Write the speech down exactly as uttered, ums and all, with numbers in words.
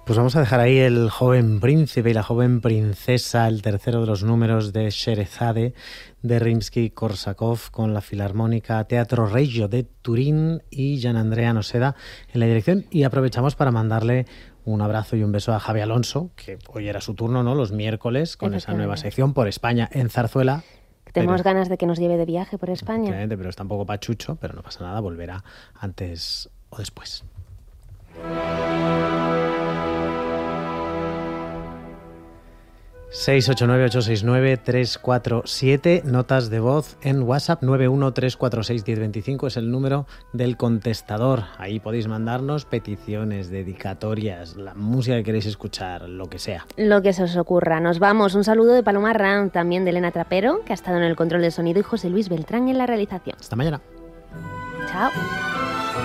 Pues vamos a dejar ahí El joven príncipe y la joven princesa, el tercero de los números de Sherezade de Rimsky-Korsakov, con la Filarmónica Teatro Regio de Turín y Gianandrea Noseda en la dirección. Y aprovechamos para mandarle un abrazo y un beso a Javi Alonso, que hoy era su turno, ¿no? Los miércoles, con esa nueva sección por España en Zarzuela. Tenemos pero, ganas de que nos lleve de viaje por España. Pero está un poco pachucho, pero no pasa nada, volverá antes o después. seis ocho nueve, ocho seis nueve, tres cuatro siete, notas de voz en WhatsApp. Nueve uno tres cuatro seis uno cero dos cinco es el número del contestador. Ahí podéis mandarnos peticiones, dedicatorias, la música que queréis escuchar, lo que sea. Lo que se os ocurra. Nos vamos. Un saludo de Paloma Ram, también de Elena Trapero, que ha estado en el control del sonido, y José Luis Beltrán en la realización. Hasta mañana. Chao.